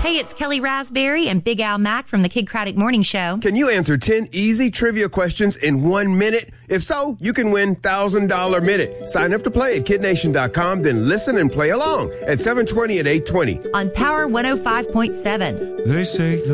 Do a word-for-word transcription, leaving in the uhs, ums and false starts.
Hey, it's Kelly Raspberry and Big Al Mack from the Kid Craddock Morning Show. Can you answer ten easy trivia questions in one minute? If so, you can win one thousand dollars minute. Sign up to play at kid nation dot com, then listen and play along at seven twenty and eight twenty. On Power one oh five point seven. They say the